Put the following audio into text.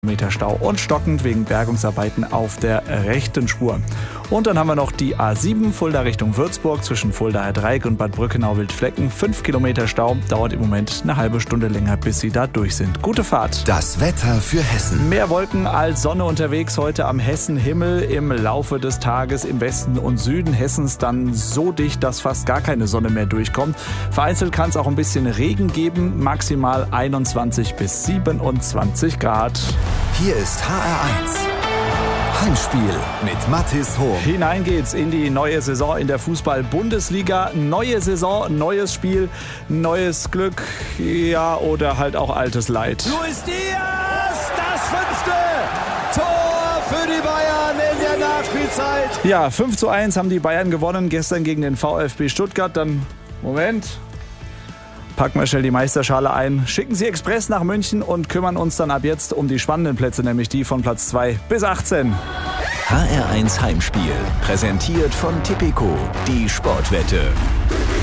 Meter Stau und stockend wegen Bergungsarbeiten auf der rechten Spur. Und dann haben wir noch die A7 Fulda Richtung Würzburg zwischen Fuldaer Dreieck und Bad Brückenau-Wildflecken. 5 Kilometer Stau, dauert im Moment eine halbe Stunde länger, bis Sie da durch sind. Gute Fahrt. Das Wetter für Hessen. Mehr Wolken als Sonne unterwegs heute am Hessenhimmel. Im Laufe des Tages im Westen und Süden Hessens dann so dicht, dass fast gar keine Sonne mehr durchkommt. Vereinzelt kann es auch ein bisschen Regen geben, maximal 21 bis 27 Grad. Hier ist HR1. Heimspiel mit Mathis Hoch. Hinein geht's in die neue Saison in der Fußball-Bundesliga. Neue Saison, neues Spiel, neues Glück, ja, oder halt auch altes Leid. Luis Diaz, das 5. Tor für die Bayern in der Nachspielzeit. Ja, 5:1 haben die Bayern gewonnen gestern gegen den VfB Stuttgart. Dann, Moment, packen wir schnell die Meisterschale ein, schicken Sie Express nach München und kümmern uns dann ab jetzt um die spannenden Plätze, nämlich die von Platz 2 bis 18. HR1 Heimspiel, präsentiert von Tipico, die Sportwette.